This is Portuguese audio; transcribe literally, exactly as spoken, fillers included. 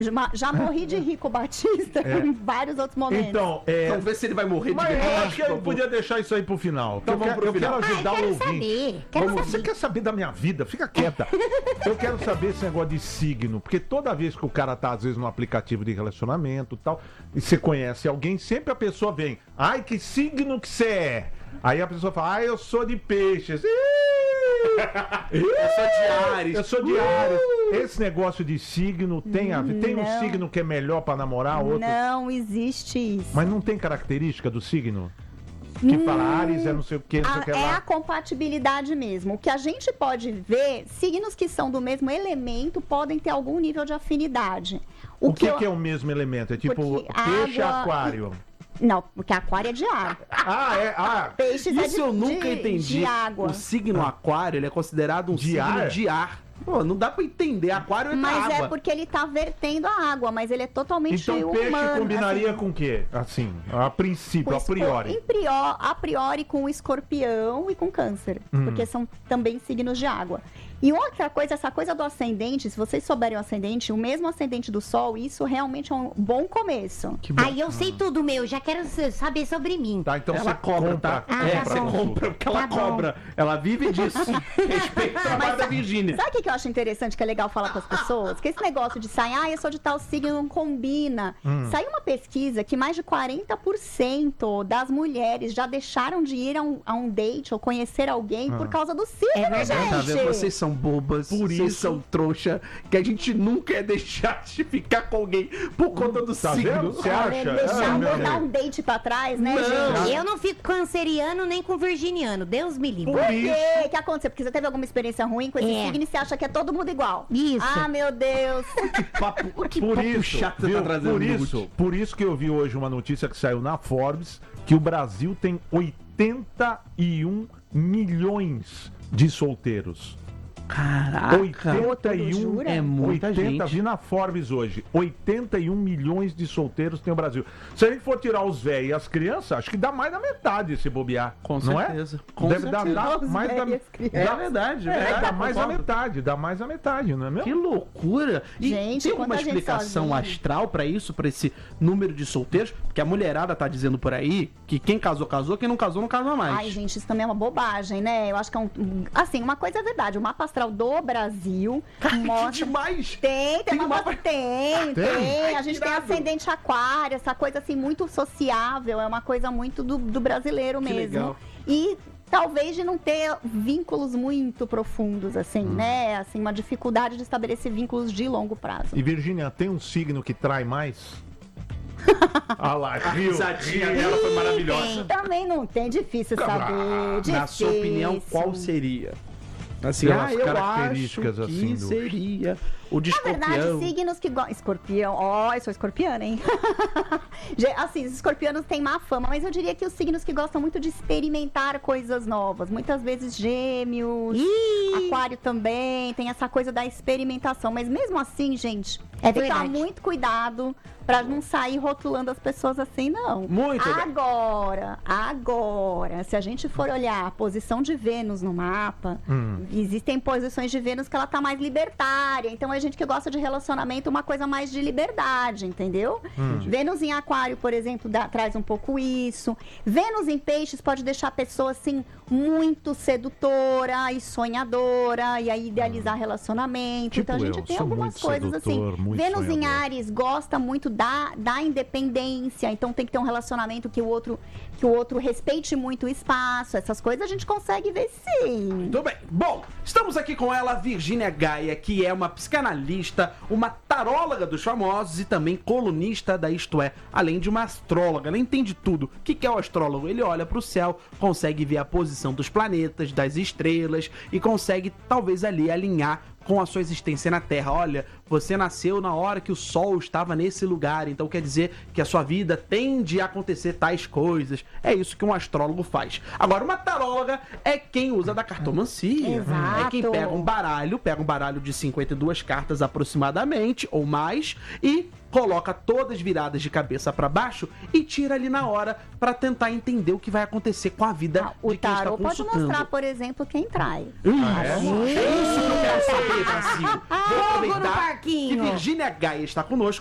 Já, já morri de Rico Batista É. em vários outros momentos. Então, é... Vamos ver se ele vai morrer de Mas eu verdade, acho que eu podia deixar isso aí pro final. Então eu vamos quero, pro eu final. quero ajudar Ah, eu o quero ouvinte. saber, quero Vamos- saber. Você quer saber da minha vida? Fica quieta. Eu quero saber esse negócio de signo. Porque toda vez que o cara tá, às vezes, no aplicativo de relacionamento e tal, e você conhece alguém, sempre a pessoa vem. Ai, que signo que você é? Aí a pessoa fala, ah, eu sou de peixes. Eu sou de Áries. Eu sou de Áries. Esse negócio de signo tem a ver. Tem um Não. signo que é melhor pra namorar, outro. Não existe isso. Mas não tem característica do signo? Que fala Áries é não sei o que, não sei o A- que é lá. a compatibilidade mesmo. O que a gente pode ver, signos que são do mesmo elemento podem ter algum nível de afinidade. O que, eu- que é o mesmo elemento? É tipo Porque peixe e água- aquário. Não, porque aquário é de água. Ah, é? Ah, Peixes é Isso de, eu nunca de- entendi. de água. O signo aquário, ele é considerado um De signo ar? de ar. Pô, não dá pra entender. Aquário é da Mas água. é porque ele tá vertendo a água, mas ele é totalmente então humano. peixe combinaria assim, com o quê? Assim, a princípio, com a esco- priori. em prior- a priori com o escorpião e com câncer, Hum. porque são também signos de água. E outra coisa, essa coisa do ascendente, se vocês souberem o ascendente, o mesmo ascendente do sol, isso realmente é um bom começo. Que bom. Aí eu sei tudo, meu. Já quero s- saber sobre mim. Tá, então Ela você cobra, tá? Ah, é, tá você bom. compra porque ela Tá bom. cobra. Ela vive disso. Respeita o trabalho da Virgínia. Sabe o que que eu acho interessante, que é legal falar com as pessoas? Que esse negócio de sair, ah, eu sou de tal signo, não combina. Hum. Saiu uma pesquisa que mais de quarenta por cento das mulheres já deixaram de ir a um, a um date ou conhecer alguém por causa do signo, É verdade. gente. Tá vendo? Vocês são bobas, Por vocês isso- são trouxa, que a gente nunca ia deixar de ficar com alguém por conta do Tá signo. vendo? Você Olha, acha? deixar Ah, meu dar Deus. um date pra trás, né, Não. gente? Eu não fico canceriano nem com virginiano. Deus me livre. Por Por quê? isso- O que aconteceu? Porque você teve alguma experiência ruim com esse É. signo e você acha que é todo mundo igual. Isso. Ah, meu Deus. Que papo, que Por papo isso, chato você viu? tá trazendo, por Nude. isso, por isso que eu vi hoje uma notícia que saiu na Forbes que o Brasil tem oitenta e um milhões de solteiros. Caraca. oitenta e um Jura? É muita oitenta, gente. vi na Forbes hoje. oitenta e um milhões de solteiros tem o Brasil. Se a gente for tirar os velhos e as crianças, acho que dá mais da metade esse bobear. Com não certeza. É? Com Deve certeza. dar, dar Os mais da velhos e as crianças. É dá- verdade, é É, verdade. dá mais da concordo. metade, dá mais da metade, não é mesmo? Que loucura! E Gente, tem alguma quanta gente explicação sozinha. astral pra isso, pra esse número de solteiros? Porque a mulherada tá dizendo por aí que quem casou, casou, quem não casou, não casa mais. Ai, gente, isso também é uma bobagem, né? Eu acho que é um. Assim, uma coisa é verdade. O mapa astral do Brasil Que mostra. demais! Tem, tem, Tem uma mapa- mapa... tem, tem. Tem? A gente que tem irado. ascendente aquário, essa coisa assim muito sociável, é uma coisa muito do, do brasileiro Que mesmo. legal. E talvez de não ter vínculos muito profundos, assim, Hum. né? Assim, uma dificuldade de estabelecer vínculos de longo prazo. E Virgínia, tem um signo que trai mais? Ah lá, A viu? risadinha dela foi maravilhosa. Também não tem, difícil saber. Difícil. Na sua opinião, qual seria? Assim, Pelas ah, eu características, acho que assim, do- seria o de Na escorpião. verdade, signos que gostam. Escorpião. Ó, eu sou escorpiana, hein? Ge- assim, os escorpianos têm má fama, mas eu diria que os signos que gostam muito de experimentar coisas novas. Muitas vezes gêmeos, Ih, aquário também, tem essa coisa da experimentação. Mas mesmo assim, gente, É tem que tomar verdade. muito cuidado pra não sair rotulando as pessoas assim, não. Muito bem. Agora, agora, se a gente for olhar a posição de Vênus no mapa, Hum. existem posições de Vênus que ela tá mais libertária. Então, a gente que gosta de relacionamento, uma coisa mais de liberdade, entendeu? Vênus em aquário, por exemplo, dá- traz um pouco isso. Vênus em peixes pode deixar a pessoa, assim, muito sedutora e sonhadora, e aí idealizar relacionamento. Tipo então, a gente eu, tem sou algumas muito coisas sedutor, assim. muito Vênus em sonhador. Ares gosta muito da, da independência, então tem que ter um relacionamento que o outro que o outro respeite muito o espaço. Essas coisas a gente consegue ver sim. Muito bem. Bom, estamos aqui com ela, Virgínia Gaia, que é uma psicanalista, uma taróloga dos famosos e também colunista da Isto É, além de uma astróloga. Ela entende tudo. O que que é o astrólogo? Ele olha para o céu, consegue ver a posição dos planetas, das estrelas e consegue talvez ali alinhar com a sua existência na Terra. Olha, você nasceu na hora que o Sol estava nesse lugar, então quer dizer que a sua vida tende a acontecer tais coisas. É isso que um astrólogo faz. Agora, uma taróloga é quem usa da cartomancia. Exato. É quem pega um baralho, pega um baralho de cinquenta e duas cartas aproximadamente, ou mais, e coloca todas viradas de cabeça para baixo e tira ali na hora para tentar entender o que vai acontecer com a vida Ah, o de quem está tarô pode consultando. mostrar, por exemplo, quem trai. Isso, é isso que eu quero saber, Brasil. Vou fogo no aproveitar Marquinho. que Virgínia Gaia está conosco